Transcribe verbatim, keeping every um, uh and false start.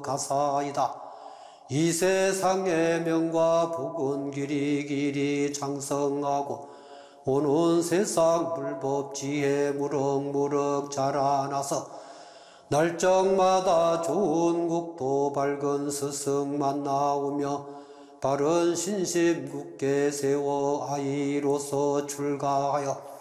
가사이다. 이 세상의 명과 복은 길이 길이 장성하고 오는 세상 불법 지혜 무럭무럭 자라나서 날적마다 좋은 국도 밝은 스승만 나오며 바른 신심 굳게 세워 아이로서 출가하여